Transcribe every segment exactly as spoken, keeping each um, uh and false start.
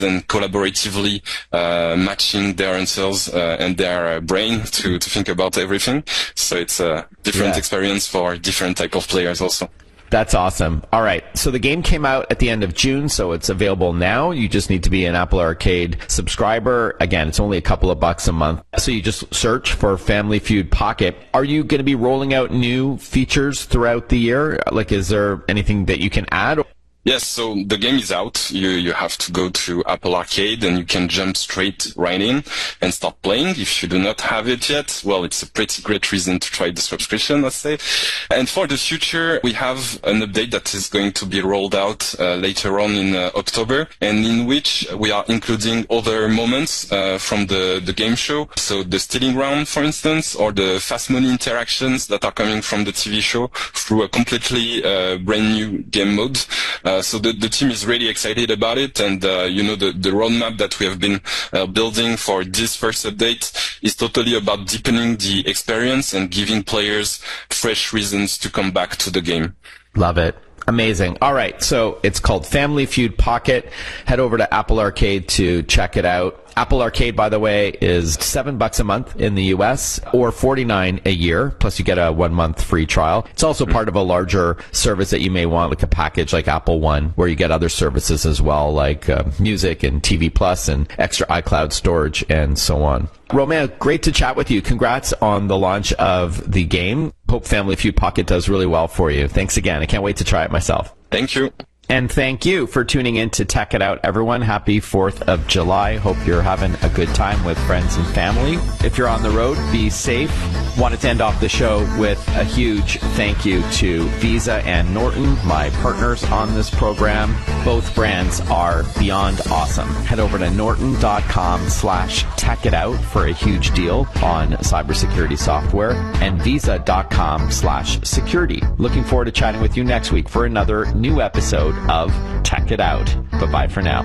and collaboratively uh, matching their answers uh, and their uh, brain to, to think about everything. So it's a different yeah. experience for different type of players also. That's awesome. All right. So the game came out at the end of June, so it's available now. You just need to be an Apple Arcade subscriber. Again, it's only a couple of bucks a month. So you just search for Family Feud Pocket. Are you going to be rolling out new features throughout the year? Like, is there anything that you can add? Yes, so the game is out. You you have to go to Apple Arcade and you can jump straight right in and start playing. If you do not have it yet, well, it's a pretty great reason to try the subscription, let's say. And for the future, we have an update that is going to be rolled out uh, later on in uh, October, and in which we are including other moments uh, from the, the game show. So the stealing round, for instance, or the fast money interactions that are coming from the T V show through a completely uh, brand new game mode. Uh, Uh, so the, the team is really excited about it, and uh, you know the, the roadmap that we have been uh, building for this first update is totally about deepening the experience and giving players fresh reasons to come back to the game. Love it. Amazing. All right, so it's called Family Feud Pocket. Head over to Apple Arcade to check it out. Apple Arcade, by the way, is seven bucks a month in the U S or forty-nine a year. Plus, you get a one month free trial. It's also part of a larger service that you may want, like a package like Apple One, where you get other services as well, like uh, music and T V Plus and extra iCloud storage and so on. Romain, great to chat with you. Congrats on the launch of the game. Hope Family Feud Pocket does really well for you. Thanks again. I can't wait to try it myself. Thank you. And thank you for tuning in to Tech It Out, everyone. Happy fourth of July. Hope you're having a good time with friends and family. If you're on the road, be safe. Wanted to end off the show with a huge thank you to Visa and Norton, my partners on this program. Both brands are beyond awesome. Head over to norton.com slash tech it out for a huge deal on cybersecurity software, and visa.com slash security. Looking forward to chatting with you next week for another new episode of Tech It Out. Bye-bye for now.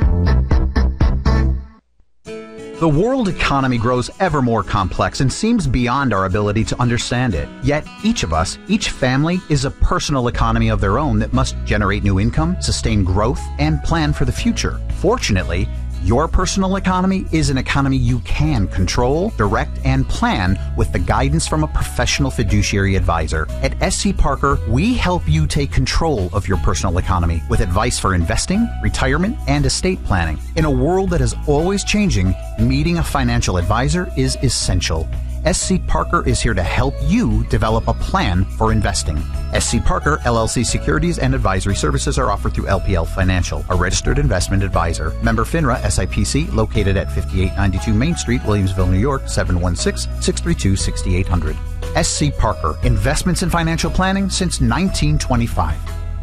The world economy grows ever more complex and seems beyond our ability to understand it. Yet each of us, each family, is a personal economy of their own that must generate new income, sustain growth, and plan for the future. Fortunately, your personal economy is an economy you can control, direct, and plan with the guidance from a professional fiduciary advisor. At S C Parker, we help you take control of your personal economy with advice for investing, retirement, and estate planning. In a world that is always changing, meeting a financial advisor is essential. S C Parker is here to help you develop a plan for investing. S C Parker, L L C Securities and Advisory Services are offered through L P L Financial, a registered investment advisor. Member FINRA S I P C, located at fifty-eight ninety-two Main Street, Williamsville, New York, seven one six, six three two, six eight zero zero. S C Parker, investments in financial planning since nineteen twenty-five.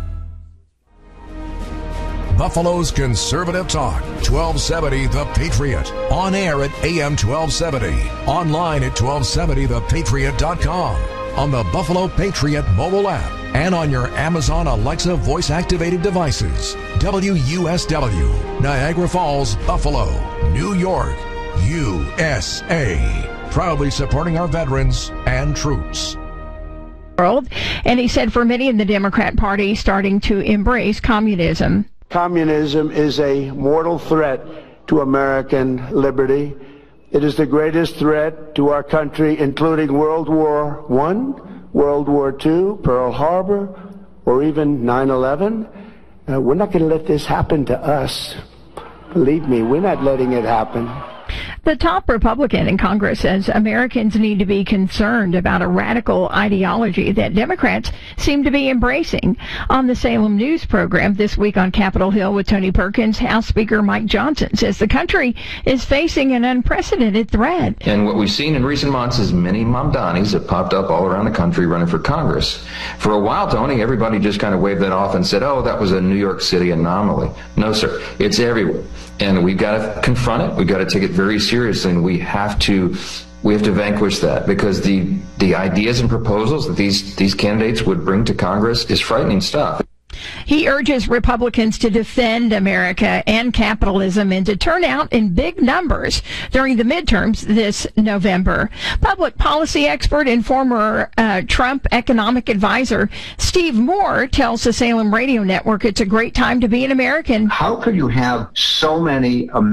Buffalo's Conservative Talk, twelve seventy The Patriot. On air at A M twelve seventy. Online at twelve seventy the patriot dot com. On the Buffalo Patriot mobile app. And on your Amazon Alexa voice-activated devices. W U S W, Niagara Falls, Buffalo, New York, U S A. Proudly supporting our veterans and troops. World. And he said for many in the Democrat Party starting to embrace communism. Communism is a mortal threat to American liberty. It is the greatest threat to our country, including World War One, World War Two, Pearl Harbor, or even nine eleven. Uh, we're not going to let this happen to us. Believe me, we're not letting it happen. The top Republican in Congress says Americans need to be concerned about a radical ideology that Democrats seem to be embracing. On the Salem News program this week on Capitol Hill with Tony Perkins, House Speaker Mike Johnson says the country is facing an unprecedented threat. And what we've seen in recent months is many Mamdanis have popped up all around the country running for Congress. For a while, Tony, everybody just kind of waved that off and said, oh, that was a New York City anomaly. No, sir, it's everywhere. And we've got to confront it. We've got to take it very seriously, and we have to we have to vanquish that, because the the ideas and proposals that these these candidates would bring to Congress is frightening stuff. He urges Republicans to defend America and capitalism and to turn out in big numbers during the midterms this November. Public policy expert and former uh, Trump economic advisor Steve Moore tells the Salem Radio Network it's a great time to be an American. How could you have so many Americans